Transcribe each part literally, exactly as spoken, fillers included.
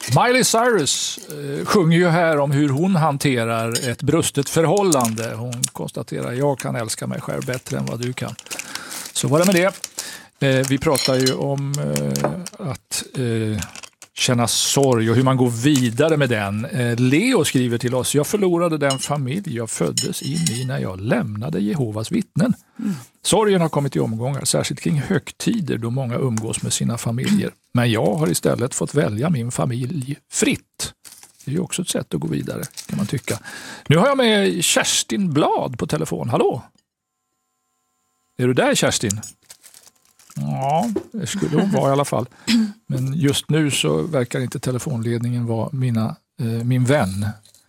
Miley Cyrus eh, sjunger ju här om hur hon hanterar ett brustet förhållande. Hon konstaterar, jag kan älska mig själv bättre än vad du kan. Så var det med det. Eh, vi pratar ju om eh, att eh, känna sorg och hur man går vidare med den. Eh, Leo skriver till oss, jag förlorade den familj jag föddes in i när jag lämnade Jehovas vittnen. Mm. Sorgen har kommit i omgångar, särskilt kring högtider då många umgås med sina familjer. Men jag har istället fått välja min familj fritt. Det är ju också ett sätt att gå vidare, kan man tycka. Nu har jag med Kerstin Blad på telefon. Hallå? Är du där, Kerstin? Ja, det skulle hon vara i alla fall. Men just nu så verkar inte telefonledningen vara mina, eh, min vän.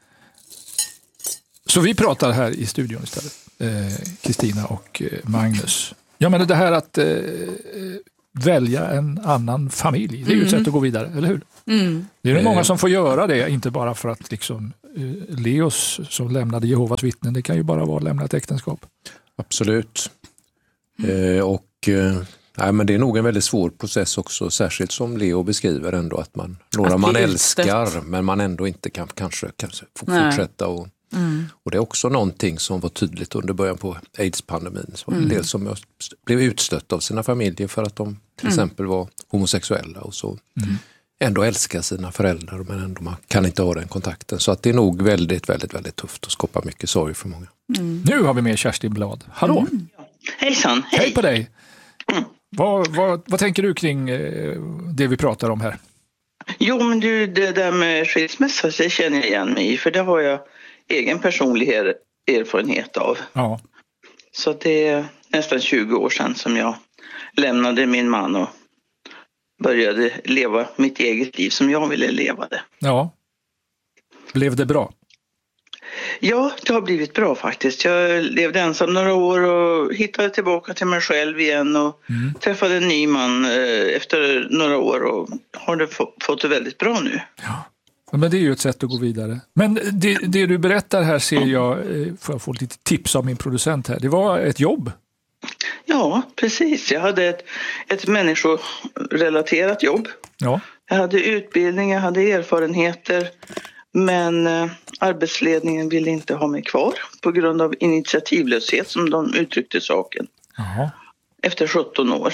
Så vi pratar här i studion istället. Kristina eh, och eh, Magnus. Ja, men det här att eh, välja en annan familj, det är ju ett mm. sätt att gå vidare, eller hur? Mm. Det är ju många som får göra det, inte bara för att liksom eh, Leos som lämnade Jehovas vittnen, det kan ju bara vara att lämna ett äktenskap. Absolut. Mm. Eh, och eh, nej, men det är nog en väldigt svår process också, särskilt som Leo beskriver ändå att man, några att man älskar utstött. Men man ändå inte kan kanske, kanske få fortsätta och Mm. Och det är också någonting som var tydligt under början på AIDS-pandemin. Så mm. en del som blev utstött av sina familjer för att de till mm. exempel var homosexuella och så mm. ändå älskar sina föräldrar men ändå man kan inte ha den kontakten. Så att det är nog väldigt, väldigt, väldigt tufft och skapar mycket sorg för många. Mm. Nu har vi med Kerstin Blad. Hallå! Mm. Hejsan! Hej. Hej på dig! Mm. Vad, vad, vad tänker du kring eh, det vi pratar om här? Jo, men du, det där med skilsmässa, det känner jag igen mig i, för det har jag egen personlig erfarenhet av. Ja. Så det är nästan tjugo år sedan som jag lämnade min man och började leva mitt eget liv som jag ville leva det. Ja. Blev det bra? Ja, det har blivit bra faktiskt. Jag levde ensam några år och hittade tillbaka till mig själv igen och mm. träffade en ny man efter några år och har det fått det väldigt bra nu. Ja. Men det är ju ett sätt att gå vidare. Men det, det du berättar här ser jag, får jag få lite tips av min producent här, det var ett jobb. Ja, precis. Jag hade ett, ett människorelaterat jobb. Ja. Jag hade utbildning, jag hade erfarenheter, men eh, arbetsledningen ville inte ha mig kvar på grund av initiativlöshet som de uttryckte saken. Aha. Efter sjutton år.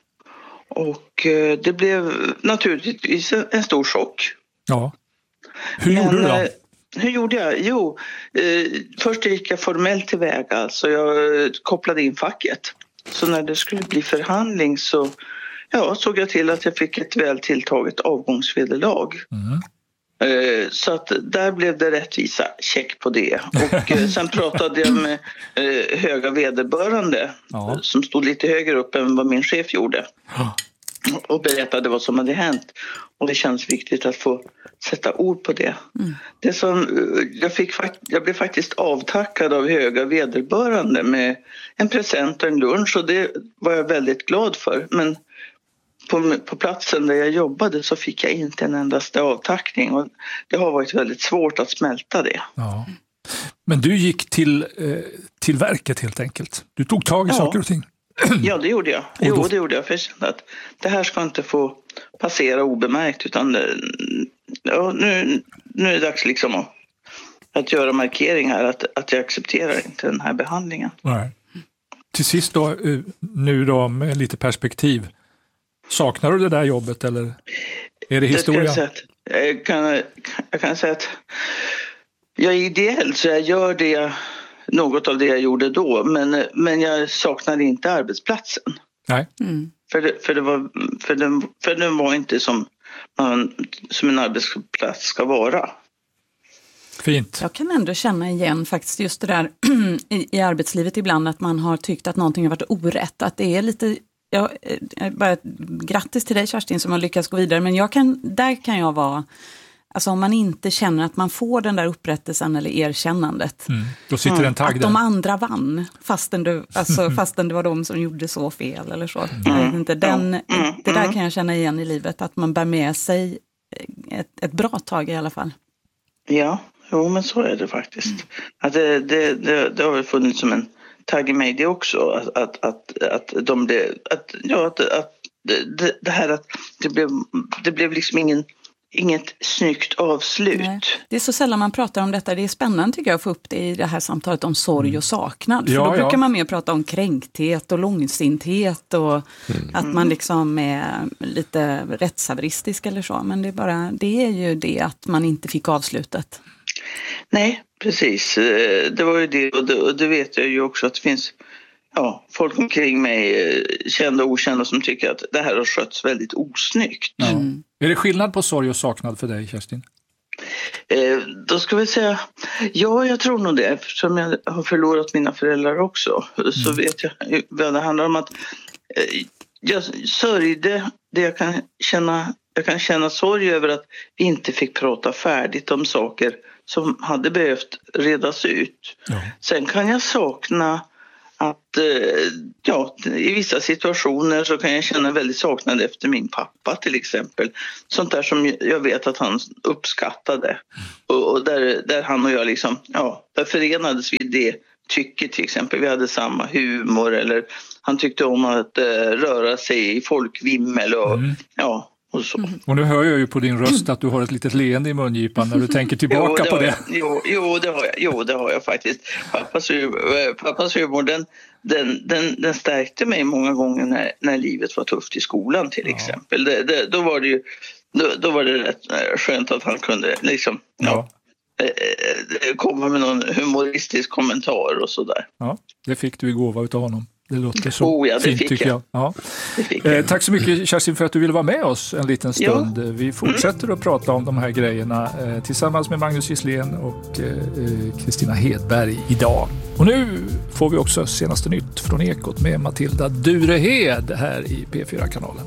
Och eh, det blev naturligtvis en stor chock. Ja. Hur Men, gjorde du då? Hur gjorde jag? Jo, eh, först gick jag formellt tillväga. Alltså jag eh, kopplade in facket. Så när det skulle bli förhandling så ja, såg jag till att jag fick ett väl tilltaget avgångsvederlag. Mm. Eh, så att där blev det rättvisa check på det. Och eh, sen pratade jag med eh, höga vederbörande ja. Som stod lite högre upp än vad min chef gjorde. Ja. Och berättade vad som hade hänt. Och det känns viktigt att få sätta ord på det. Mm. Det som, jag, fick, jag blev faktiskt avtackad av höga vederbörande med en present och en lunch. Och det var jag väldigt glad för. Men på, på platsen där jag jobbade så fick jag inte en endaste avtackning. Och det har varit väldigt svårt att smälta det. Ja. Men du gick till, till verket helt enkelt. Du tog tag i ja. saker och ting. Ja, det gjorde jag. Jo, då... det gjorde jag. För jag kände att det här ska inte få passera obemärkt. Utan det, ja, nu, nu är det dags liksom att, att göra markering här. Att, att jag accepterar inte den här behandlingen. Nej. Till sist då, nu då med lite perspektiv. Saknar du det där jobbet eller är det historia? Jag, att, jag, kan, jag kan säga att jag är ideell så jag gör det jag... något av det jag gjorde då, men, men jag saknade inte arbetsplatsen. Nej. Mm. För, det, för, det var, för, den, för den var inte som, man, som en arbetsplats ska vara. Fint. Jag kan ändå känna igen faktiskt just det där i, i arbetslivet ibland att man har tyckt att någonting har varit orätt. Att det är lite, ja, bara grattis till dig Kerstin som har lyckats gå vidare, men jag kan, där kan jag vara... Alltså om man inte känner att man får den där upprättelsen eller erkännandet. Mm. Då sitter en tagg att där. De andra vann fastän, du, alltså, fastän det var de som gjorde så fel eller så. Mm. Jag vet inte, den, det där kan jag känna igen i livet. Att man bär med sig ett, ett bra tag i alla fall. Ja, jo, men så är det faktiskt. Mm. Att det, det, det, det har väl funnits som en tagg i mig det också. Att, att, att, att de blev... Att, ja, att, att det, det här att det blev, det blev liksom ingen... inget snyggt avslut. Nej. Det är så sällan man pratar om detta. Det är spännande tycker jag att få upp det i det här samtalet om sorg och saknad. Ja, För då ja. brukar man mer prata om kränkthet och långsinthet och mm. att man liksom är lite rättshaveristisk eller så. Men det är, bara, det är ju det att man inte fick avslutet. Nej, precis. Det var ju det och det, och det vet jag ju också att det finns ja, folk omkring mig, kända och okända, som tycker att det här har skötts väldigt osnyggt. Ja. Mm. Är det skillnad på sorg och saknad för dig, Kerstin? Eh, då ska vi säga, ja, jag tror nog det. Eftersom jag har förlorat mina föräldrar också mm. så vet jag vad det handlar om. Att eh, jag sörjde det jag kan känna. Jag kan känna sorg över att vi inte fick prata färdigt om saker som hade behövt redas ut. Ja. Sen kan jag sakna att ja, i vissa situationer så kan jag känna väldigt saknad efter min pappa till exempel. Sånt där som jag vet att han uppskattade. Mm. Och, och där, där han och jag liksom, ja, där förenades vi det tycket till exempel. Vi hade samma humor, eller han tyckte om att uh, röra sig i folkvimmel och mm. ja. Och, så. Och nu hör jag ju på din röst att du har ett litet leende i mungipan när du tänker tillbaka jo, det på det. Jo, jo, det har jag. Jo, det har jag faktiskt. Pappas, pappas humor, den, den, den, den stärkte mig många gånger när, när livet var tufft i skolan till ja. exempel. Det, det, då var det ju då, då var det rätt skönt att han kunde liksom, ja. Ja, komma med någon humoristisk kommentar och sådär. Ja, det fick du i gåva utav honom. Det låter så oh, ja, det fint fick tycker jag. jag. Ja. Fick jag. Eh, tack så mycket Kerstin för att du ville vara med oss en liten stund. Ja. Vi fortsätter mm. att prata om de här grejerna eh, tillsammans med Magnus Gisslén och Kristina eh, Hedberg idag. Och nu får vi också senaste nytt från Ekot med Matilda Durehed här i P fyra-kanalen.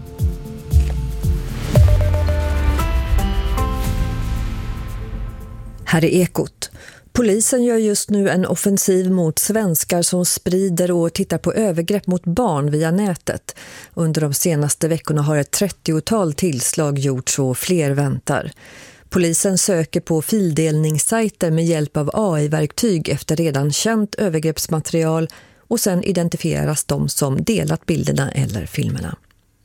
Här är Ekot. Polisen gör just nu en offensiv mot svenskar som sprider och tittar på övergrepp mot barn via nätet. Under de senaste veckorna har ett trettiotal tillslag gjorts och fler väntar. Polisen söker på fildelningssajter med hjälp av A I-verktyg efter redan känt övergreppsmaterial och sen identifieras de som delat bilderna eller filmerna.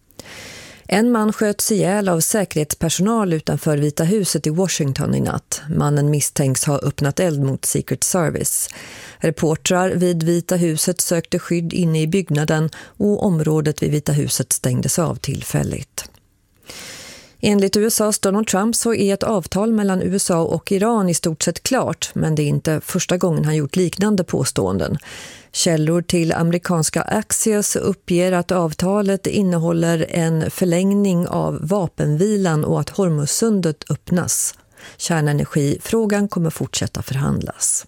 En man sköts ihjäl av säkerhetspersonal utanför Vita huset i Washington i natt. Mannen misstänks ha öppnat eld mot Secret Service. Reportrar vid Vita huset sökte skydd inne i byggnaden och området vid Vita huset stängdes av tillfälligt. Enligt U S A:s Donald Trump så är ett avtal mellan U S A och Iran i stort sett klart, men det är inte första gången han gjort liknande påståenden. Källor till amerikanska Axios uppger att avtalet innehåller en förlängning av vapenvilan och att Hormuzsundet öppnas. Kärnenergifrågan kommer fortsätta förhandlas.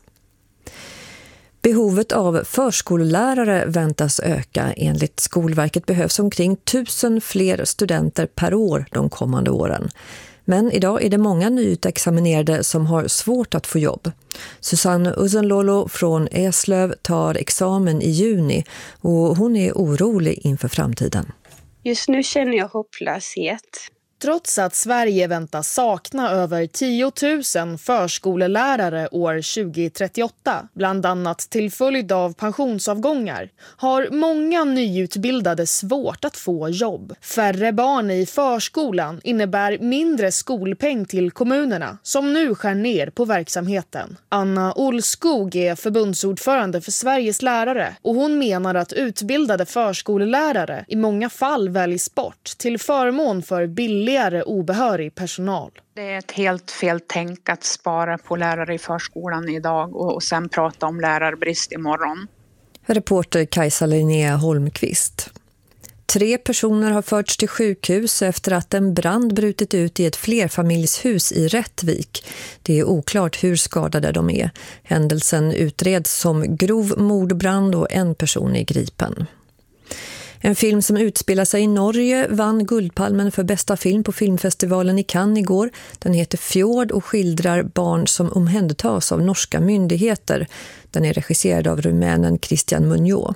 Behovet av förskollärare väntas öka. Enligt Skolverket behövs omkring tusen fler studenter per år de kommande åren. Men idag är det många nyutexaminerade som har svårt att få jobb. Susanne Usenlolo från Eslöv tar examen i juni och hon är orolig inför framtiden. Just nu känner jag hopplöshet. Trots att Sverige väntas sakna över tio tusen förskolelärare år tjugo trettioåtta, bland annat till följd av pensionsavgångar, har många nyutbildade svårt att få jobb. Färre barn i förskolan innebär mindre skolpeng till kommunerna som nu skär ner på verksamheten. Anna Olskog är förbundsordförande för Sveriges lärare och hon menar att utbildade förskolelärare i många fall väljs bort till förmån för billig obehörig personal. Det är ett helt fel tänk att spara på lärare i förskolan idag och, och sen prata om lärarbrist imorgon. Reporter Kajsa Linnea Holmqvist. Tre personer har förts till sjukhus efter att en brand brutit ut i ett flerfamiljshus i Rättvik. Det är oklart hur skadade de är. Händelsen utreds som grov mordbrand och en person är gripen. En film som utspelar sig i Norge vann Guldpalmen för bästa film på filmfestivalen i Cannes igår. Den heter Fjord och skildrar barn som omhändertas av norska myndigheter. Den är regisserad av rumänen Christian Muñoz.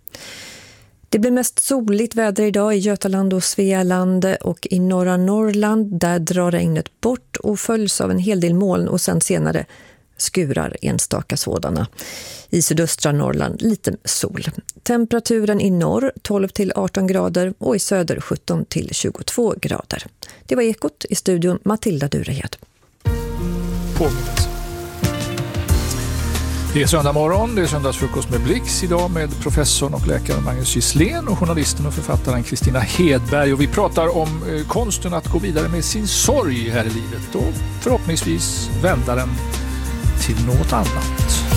Det blir mest soligt väder idag i Götaland och Svealand och i norra Norrland. Där drar regnet bort och följs av en hel del moln och sen senare skurar, enstaka sådana. I sydöstra Norrland lite sol. Temperaturen i norr tolv till arton grader och i söder sjutton till tjugotvå grader. Det var Ekot, i studion Matilda Durehed. Påminnet. Det är söndag morgon, det är söndagsfrukost med Blix idag med professorn och läkaren Magnus Gisslén och journalisten och författaren Kristina Hedberg. Och vi pratar om eh, konsten att gå vidare med sin sorg här i livet och förhoppningsvis vända den till något annat.